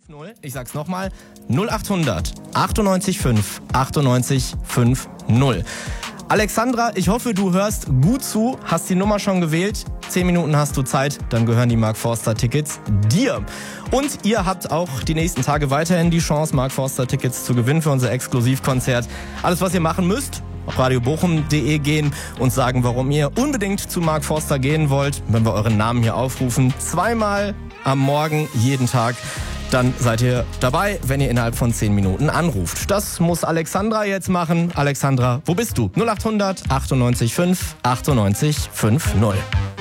Ich sag's nochmal, 0800 98 5 98 50. Alexandra, ich hoffe, du hörst gut zu, hast die Nummer schon gewählt. 10 Minuten hast du Zeit, dann gehören die Mark Forster Tickets dir. Und ihr habt auch die nächsten Tage weiterhin die Chance, Mark Forster Tickets zu gewinnen für unser Exklusivkonzert. Alles, was ihr machen müsst, auf radiobochum.de gehen und sagen, warum ihr unbedingt zu Mark Forster gehen wollt. Wenn wir euren Namen hier aufrufen, 2-mal am Morgen, jeden Tag. Dann seid ihr dabei, wenn ihr innerhalb von 10 Minuten anruft. Das muss Alexandra jetzt machen. Alexandra, wo bist du? 0800 98 5 98 50.